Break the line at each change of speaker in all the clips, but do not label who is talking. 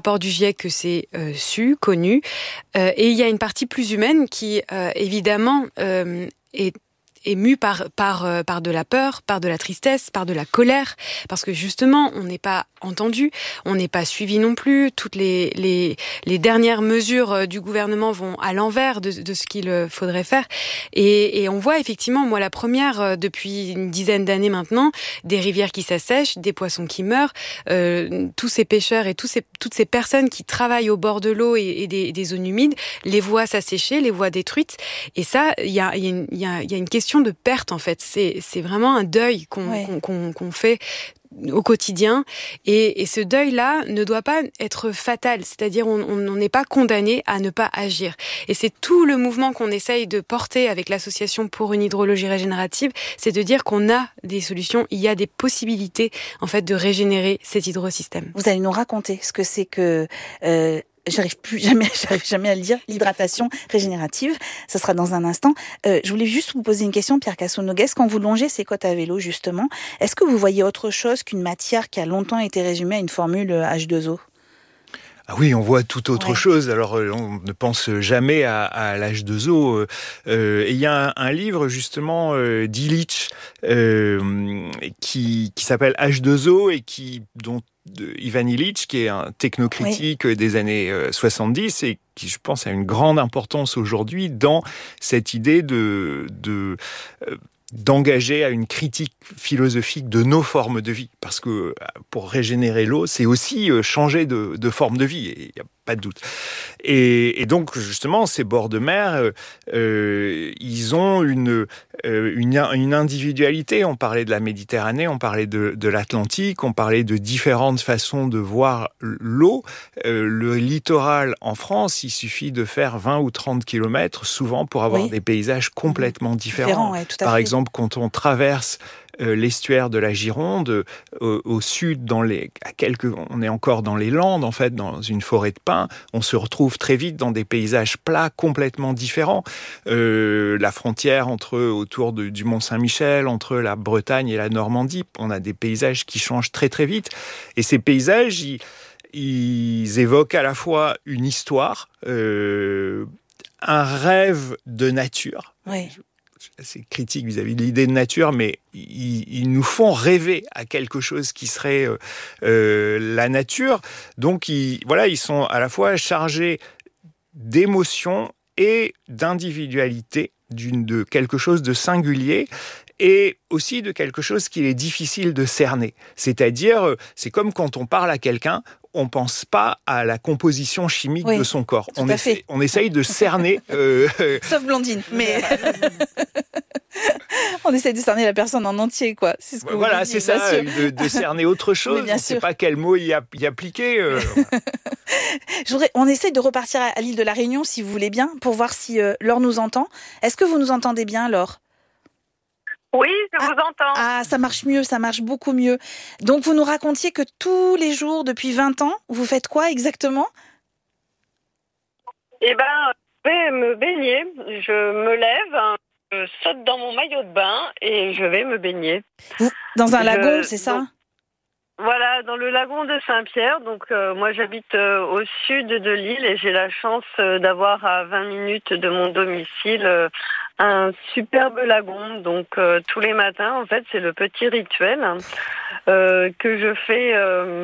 rapport du GIEC que c'est connu. Et il y a une partie plus humaine qui, évidemment, est ému par de la peur, par de la tristesse, par de la colère, parce que justement, on n'est pas entendu, on n'est pas suivi non plus. Toutes les dernières mesures du gouvernement vont à l'envers de ce qu'il faudrait faire. Et on voit effectivement, moi la première, depuis une dizaine d'années maintenant, des rivières qui s'assèchent, des poissons qui meurent, tous ces pêcheurs et toutes ces personnes qui travaillent au bord de l'eau et des zones humides, les voient s'assécher, les voient détruites. Et ça, il y a une question de perte en fait. C'est vraiment un deuil qu'on fait au quotidien, et ce deuil-là ne doit pas être fatal, c'est-à-dire on n'est pas condamné à ne pas agir. Et c'est tout le mouvement qu'on essaye de porter avec l'association pour une hydrologie régénérative, c'est de dire qu'on a des solutions, il y a des possibilités en fait de régénérer cet hydrosystème.
Vous allez nous raconter ce que c'est que j'arrive jamais à le dire, l'hydratation régénérative. Ça sera dans un instant. Je voulais juste vous poser une question, Pierre Casson-Noguès. Quand vous longez ces côtes à vélo, justement, est-ce que vous voyez autre chose qu'une matière qui a longtemps été résumée à une formule H2O ?
Ah oui, on voit tout autre chose. Alors, on ne pense jamais à l'H2O. Et il y a un livre, justement, d'Illich, qui s'appelle H2O et dont Ivan Illich, qui est un technocritique des années 70 et qui, je pense, a une grande importance aujourd'hui dans cette idée d'engager à une critique philosophique de nos formes de vie. Parce que pour régénérer l'eau, c'est aussi changer de forme de vie, il n'y a pas de doute. Et donc, justement, ces bords de mer, ils ont une individualité. On parlait de la Méditerranée, on parlait de l'Atlantique, on parlait de différentes façons de voir l'eau. Le littoral en France, il suffit de faire 20 ou 30 kilomètres, souvent, pour avoir des paysages complètement différents. Par exemple, quand on traverse l'estuaire de la Gironde, au sud, on est encore dans les Landes, en fait, dans une forêt de pins, on se retrouve très vite dans des paysages plats complètement différents. La frontière autour du Mont-Saint-Michel, entre la Bretagne et la Normandie, on a des paysages qui changent très très vite. Et ces paysages, ils évoquent à la fois une histoire, un rêve de nature.
Oui.
C'est critique vis-à-vis de l'idée de nature, mais ils nous font rêver à quelque chose qui serait la nature. Donc, ils sont à la fois chargés d'émotions et d'individualité, de quelque chose de singulier, et aussi de quelque chose qu'il est difficile de cerner. C'est-à-dire, c'est comme quand on parle à quelqu'un, on pense pas à la composition chimique de son corps. On essaye de cerner.
Sauf Blandine, mais on essaye de cerner la personne en entier, quoi. C'est ce que
voilà, c'est ça, de cerner autre chose. On ne sait pas quel mot y appliquer.
On essaye de repartir à l'île de la Réunion, si vous voulez bien, pour voir si Laure nous entend. Est-ce que vous nous entendez bien, Laure ?
Oui, je vous entends.
Ah, ça marche mieux, ça marche beaucoup mieux. Donc, vous nous racontiez que tous les jours, depuis 20 ans, vous faites quoi exactement ?
Je vais me baigner. Je me lève, je saute dans mon maillot de bain et je vais me baigner.
Dans un lagon, c'est ça ?
Voilà, dans le lagon de Saint-Pierre. Donc, moi, j'habite au sud de l'île et j'ai la chance d'avoir à 20 minutes de mon domicile un superbe lagon. Donc, tous les matins, en fait, c'est le petit rituel que je fais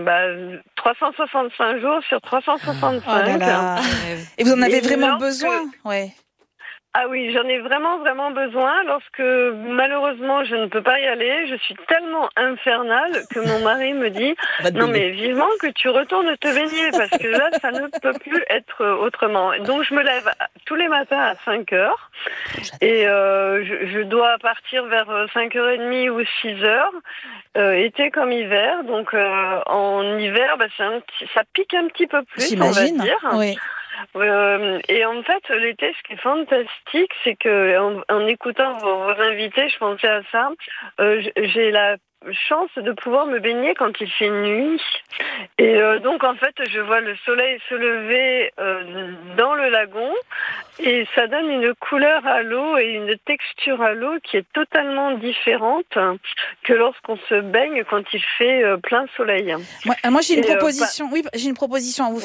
365 jours sur 365.
Oh là là. Et vous en avez vraiment besoin ? Ouais.
Ah oui, j'en ai vraiment, vraiment besoin. Lorsque, malheureusement, je ne peux pas y aller, je suis tellement infernale que mon mari me dit « Non, mais vivement que tu retournes te baigner, parce que là, ça ne peut plus être autrement. » Donc, je me lève tous les matins à 5 heures et je dois partir vers 5h30 ou 6h, été comme hiver. Donc, en hiver, ça pique un petit peu plus,
j'imagine.
On va dire.
Oui.
Et en fait, l'été, ce qui est fantastique, c'est que en écoutant vos invités, je pensais à ça. J'ai la chance de pouvoir me baigner quand il fait nuit. Et donc, en fait, je vois le soleil se lever dans le lagon et ça donne une couleur à l'eau et une texture à l'eau qui est totalement différente que lorsqu'on se baigne quand il fait plein soleil.
Moi j'ai une proposition. Oui, j'ai une proposition à vous